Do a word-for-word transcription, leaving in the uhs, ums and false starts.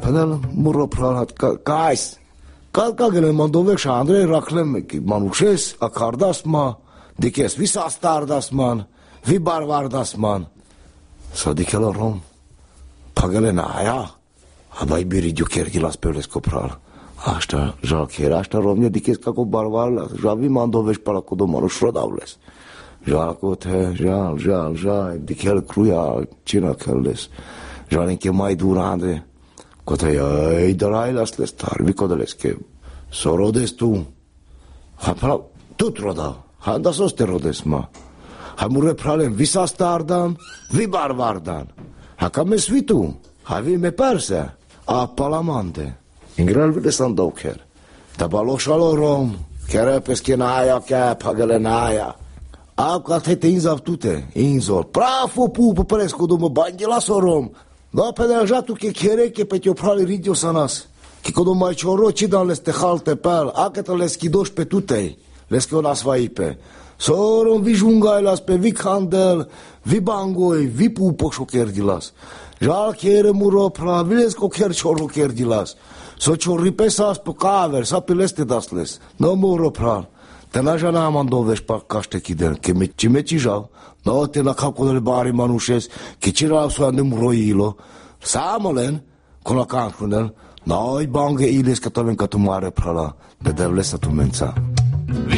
Pedal murro pralat guys. Kal kagele mandovek Andrei Rakhlemeki manushes akardasma dikes visastardasman vibarvardasman. Sadikela rom. Pagele naia. Abai biridiu kergilas perlesko pral. Asta jalkera asta romne dikes kako barvarla. Javi mandovek palakodo manush rodavles. Jalko te jal jal jal dikel kruja cina keldes. Žalim ke mai durande, kota jaj darailas les tarvi kodeles ke sorodes tu. Ha pra tut roda, ha da soste rodes ma. Ha mure pralem visastardan, vibarvardan. Ha kame svitu, ha vi me perse, a palamante. Ingral vile sandoker. Da baloshalo rom, kerepes ke naia ke pagele naia. A katete inzav tute, inzor. Prafo pu popresco domo bangela sorom. Da pedaljatul che chiere che pe tio prali ridio sanas. Che quando mai cioro ci dan le stehalte pel, a che te le schidosh pe tutei, le schionas vaipe. Soron vi jungailas pe vi candel, vi bangoi, vi pupo șocherdilas. Jal chiere muro pra, viles co chier cioro cherdilas. So ciorripesas pe caver, sa pileste dasles. No muro pra. Te na jana amandoveš pa kaște kiden, che me ci me ci jau. No te na capcodele bari manușes, che ci la so andem roilo. Samolen, con la canfunel, noi bange iles că taven ca tu mare prala, de devlesa tu mența.